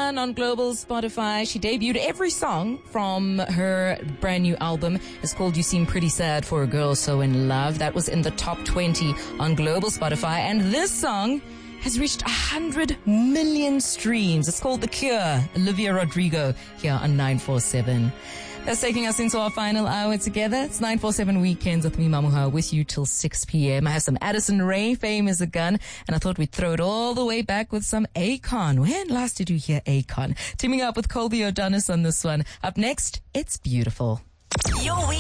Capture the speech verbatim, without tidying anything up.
one on global Spotify. She debuted every song from her brand new album. It's called You Seem Pretty Sad for a Girl So in Love. That was in the top twenty on global Spotify. And this song has reached one hundred million streams. It's called The Cure. Olivia Rodrigo here on nine four seven. That's taking us into our final hour together. It's nine four seven Weekends with me, Mamuha, with you till six p.m. I have some Addison Rae, Fame is a Gun, and I thought we'd throw it all the way back with some Akon. When last did you hear Akon? Teaming up with Colby O'Donis on this one. Up next, It's Beautiful. Your